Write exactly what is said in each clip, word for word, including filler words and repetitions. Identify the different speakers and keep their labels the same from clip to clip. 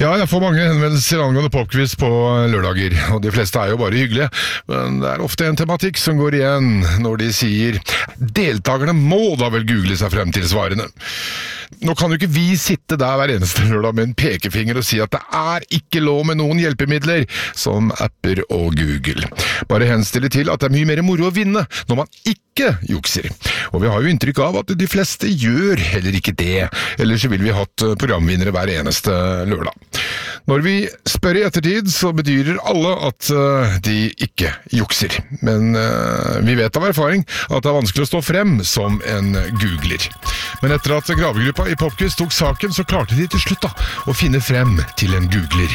Speaker 1: Ja, jeg får mange henvendelser angående popquiz på lørdager, og de fleste er jo bare hyggelige, men det er ofte en tematikk som går igjen når de sier «Deltakerne må da vel google seg frem til svarene». Nå kan jo ikke vi sitte der hver eneste lørdag med en pekefinger og si at det er ikke lov med noen hjelpemidler, som apper og Google. Bare henstille til at det er mye mer moro å vinne når man ikke jukser. Og vi har jo inntrykk av at de fleste gjør heller ikke det, ellers vil vi hatt programvinnere hver eneste lørdag. Når vi spør i ettertid, så bedyrer alle at de ikke jukser. Men vi vet av erfaring at det er vanskelig å stå frem som en googler. Men etter at gravegruppa i Popquiz tok saken, så klarte de til slutt da å finne frem til en googler.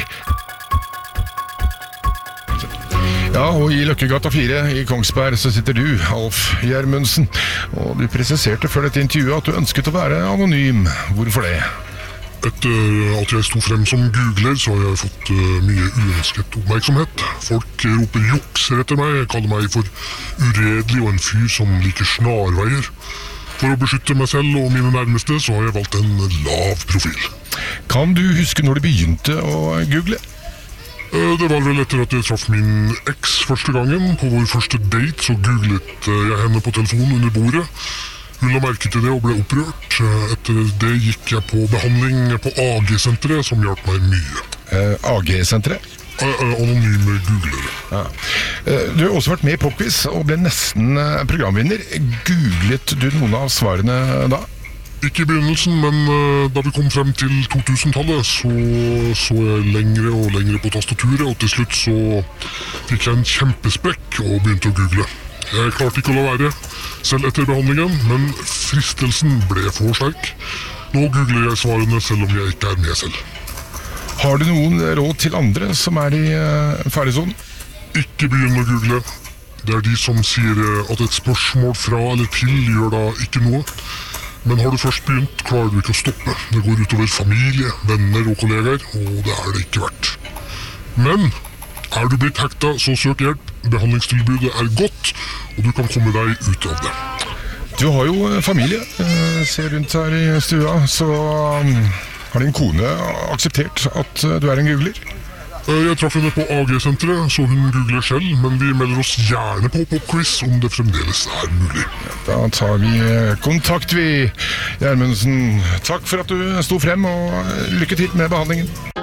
Speaker 1: Ja, og i Løkkegata fire i Kongsberg så sitter du, Alf Gjermundsen. Og du presiserte før dette intervjuet at du ønsket å være anonym. Hvorfor det?
Speaker 2: Etter at jeg sto frem som googler, så har jeg fått uh, mye uønsket oppmerksomhet. Folk roper jukser etter meg, kaller meg for uredelig og en fyr som liker snarveier. For å beskytte meg selv og mine nærmeste, så har jeg valgt en lav profil.
Speaker 1: Kan du huske når du begynte å google?
Speaker 2: Det var vel etter at jeg traff min eks første gangen. På vår første date så googlet jeg henne på telefonen under bordet. Hun la merke til det og ble opprørt. Etter det gikk jeg på behandling på A G-senteret, som hjalp meg mye.
Speaker 1: Uh, A G-senteret?
Speaker 2: Anonyme googlere.
Speaker 1: Ja. Du har også vært med i Popquiz og ble nesten programvinner. Googlet du noen av svarene da?
Speaker 2: Ikke i begynnelsen, men da vi kom frem til to-tusen-tallet så så jeg lengre og lengre på tastaturet, og til slutt så fikk jeg en kjempesprekk og begynte å google. Jeg klarte ikke å la være, selv etter behandlingen, men fristelsen ble for sterk. Nå googler jeg svarene selv om jeg ikke er med selv.
Speaker 1: Har du noen råd til andre som er i uh, faresonen?
Speaker 2: Ikke begynn å google. Det er de som sier at et spørsmål fra eller til gjør da ikke noe. Men har du først begynt, klarer du ikke å stoppe. Det går utover familie, venner og kollegaer, og det er det ikke verdt. Men er du blitt hekta, så søk hjelp. Behandlingstilbudet er godt, og du kan komme deg ut av det.
Speaker 1: Du har jo familie, uh, ser rundt her i stua, så... Um Har din kone akseptert at du er en googler?
Speaker 2: Jeg traff henne på A G-senteret, så hun googler selv, men vi melder oss gjerne på Popquiz om det fremdeles er mulig.
Speaker 1: Da tar vi kontakt, vi, Gjermundsen. Takk for at du sto frem, og lykke til med behandlingen.